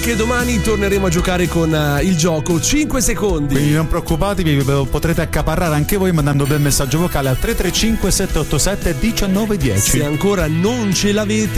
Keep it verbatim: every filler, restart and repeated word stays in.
anche domani torneremo a giocare con uh, il gioco cinque secondi. Quindi non preoccupatevi, potrete accaparrare anche voi mandando un bel messaggio vocale al tre tre cinque sette otto sette uno nove uno zero. Se ancora non ce l'avete,